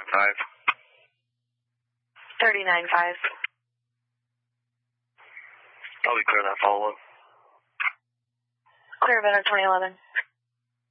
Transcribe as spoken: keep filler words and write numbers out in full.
five. thirty-nine five. I'll be clear that follow-up. Clear event of twenty eleven.